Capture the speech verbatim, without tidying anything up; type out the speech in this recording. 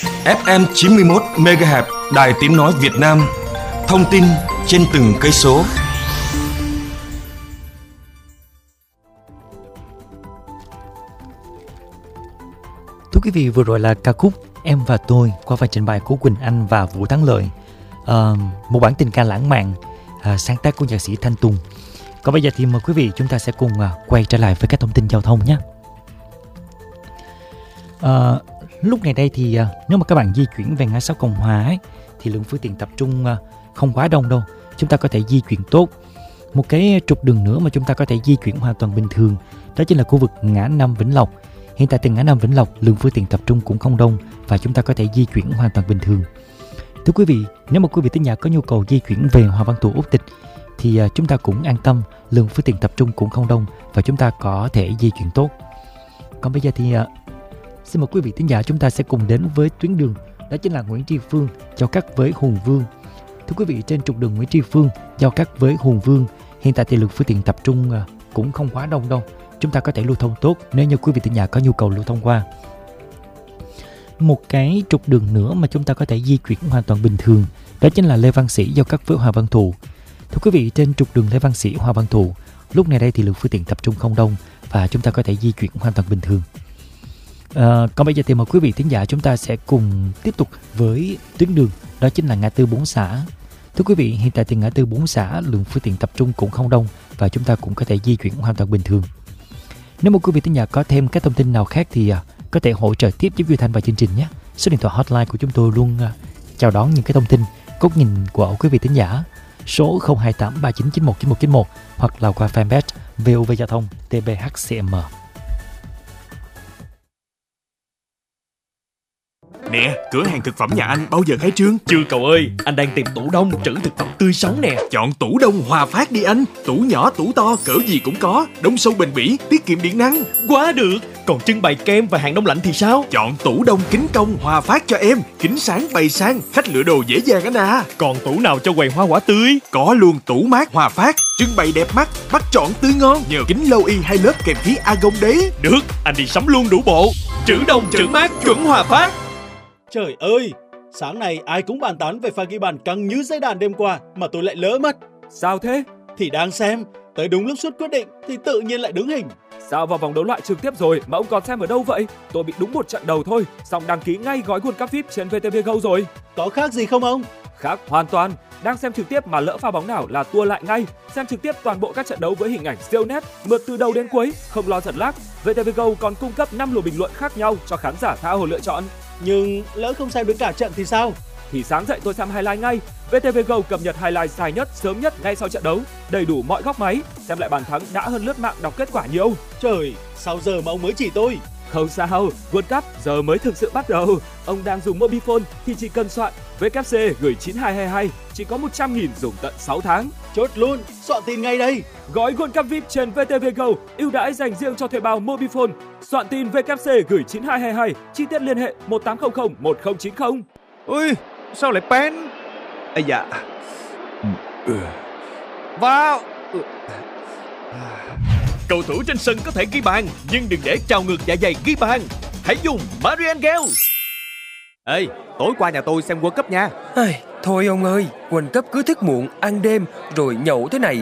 ép em chín mươi mốt mê ga héc Đài Tiếng Nói Việt Nam. Thông tin trên từng cây số. Thưa quý vị, vừa rồi là ca khúc Em và Tôi qua phần trình bày của Quỳnh Anh và Vũ Thắng Lợi. À, một bản tình ca lãng mạn à, sáng tác của nhạc sĩ Thanh Tùng. Còn bây giờ thì mời quý vị chúng ta sẽ cùng à, quay trở lại với các thông tin giao thông nhé. À, lúc này đây thì à, nếu mà các bạn di chuyển về ngã sáu Cộng Hòa ấy, thì lượng phương tiện tập trung à, không quá đông đâu. Chúng ta có thể di chuyển tốt. Một cái trục đường nữa mà chúng ta có thể di chuyển hoàn toàn bình thường, đó chính là khu vực ngã năm Vĩnh Lộc. Hiện tại từ ngã năm Vĩnh Lộc, lượng phương tiện tập trung cũng không đông và chúng ta có thể di chuyển hoàn toàn bình thường. Thưa quý vị, nếu mà quý vị thính giả có nhu cầu di chuyển về Hoàng Văn Thụ Úc Tịch thì uh, chúng ta cũng an tâm, lượng phương tiện tập trung cũng không đông và chúng ta có thể di chuyển tốt. Còn bây giờ thì uh, xin mời quý vị thính giả chúng ta sẽ cùng đến với tuyến đường, đó chính là Nguyễn Tri Phương giao cắt với Hùng Vương. Thưa quý vị, trên trục đường Nguyễn Tri Phương giao cắt với Hùng Vương, hiện tại thì lượng phương tiện tập trung uh, cũng không quá đông đâu. Chúng ta có thể lưu thông tốt nếu như quý vị thính giả có nhu cầu lưu thông qua. Một cái trục đường nữa mà chúng ta có thể di chuyển hoàn toàn bình thường, đó chính là Lê Văn Sĩ giao cắt với Hoàng Văn Thụ. Thưa quý vị, trên trục đường Lê Văn Sĩ Hoàng Văn Thụ, lúc này đây thì lượng phương tiện tập trung không đông và chúng ta có thể di chuyển hoàn toàn bình thường. À, còn bây giờ thì mời quý vị thính giả chúng ta sẽ cùng tiếp tục với tuyến đường, đó chính là ngã tư Bốn Xã. Thưa quý vị, hiện tại thì ngã tư Bốn Xã lượng phương tiện tập trung cũng không đông và chúng ta cũng có thể di chuyển hoàn toàn bình thường. Nếu mà quý vị thính giả có thêm các thông tin nào khác thì có thể hỗ trợ tiếp giúp Duy Thanh và chương trình nhé. Số điện thoại hotline của chúng tôi luôn chào đón những cái thông tin, góc nhìn của quý vị thính giả. Số không hai tám ba chín chín một chín một chín một hoặc là qua fanpage vê o vê Giao thông tê bê hát xê em. Nè, cửa hàng thực phẩm nhà anh bao giờ khai trương? Chưa cậu ơi, anh đang tìm tủ đông trữ thực phẩm tươi sống nè. Chọn tủ đông Hòa Phát đi anh. Tủ nhỏ, tủ to, cỡ gì cũng có. Đông sâu bền bỉ, tiết kiệm điện năng. Quá được. Còn trưng bày kem và hàng đông lạnh thì sao? Chọn tủ đông kính công Hòa Phát cho em. Kính sáng bày sang, khách lựa đồ dễ dàng anh à. Còn tủ nào cho quầy hoa quả tươi? Có luôn tủ mát Hòa Phát. Trưng bày đẹp mắt, bắt chọn tươi ngon. Nhờ kính lâu y hai lớp kèm khí argon đấy. Được, anh đi sắm luôn đủ bộ. Trữ đông trữ mát chuẩn Hòa Phát. Trời ơi, sáng nay ai cũng bàn tán về pha ghi bàn căng như dây đàn đêm qua mà tôi lại lỡ mất. Sao thế? Thì đang xem, tới đúng lúc suốt quyết định thì tự nhiên lại đứng hình. Sao vào vòng đấu loại trực tiếp rồi mà ông còn xem ở đâu vậy? Tôi bị đúng một trận đầu thôi, xong đăng ký ngay gói World Cup vi ai pi trên vê tê vê Go rồi. Có khác gì không ông? Khác hoàn toàn. Đang xem trực tiếp mà lỡ pha bóng nào là tua lại ngay. Xem trực tiếp toàn bộ các trận đấu với hình ảnh siêu nét, mượt từ đầu đến cuối, không lo giật lag. vê tê vê Go còn cung cấp năm luồng bình luận khác nhau cho khán giả tha hồ lựa chọn. Nhưng lỡ không xem được cả trận thì sao? Thì sáng dậy tôi xem highlight ngay. vê tê vê Go cập nhật highlight dài nhất, sớm nhất ngay sau trận đấu, đầy đủ mọi góc máy. Xem lại bàn thắng đã hơn lướt mạng đọc kết quả nhiều. Trời, sao giờ mà ông mới chỉ tôi? Không sao, World Cup giờ mới thực sự bắt đầu. Ông đang dùng Mobifone thì chỉ cần soạn vê kép xê gửi chín hai hai hai, chỉ có một trăm nghìn dùng tận sáu tháng. Chốt luôn, soạn tin ngay đây. Gói World Cup vi ai pi trên vê tê vê Go, ưu đãi dành riêng cho thuê bao Mobifone. Soạn tin vê kép xê gửi chín hai hai hai, chi tiết liên hệ một tám không không một không chín không. Ui, sao lại pen? Ây da. Vào. Cầu thủ trên sân có thể ghi bàn, nhưng đừng để trào ngược dạ dày ghi bàn. Hãy dùng Marian Gel. Ê, tối qua nhà tôi xem World Cup nha. Ai, thôi ông ơi, World Cup cứ thức muộn, ăn đêm, rồi nhậu thế này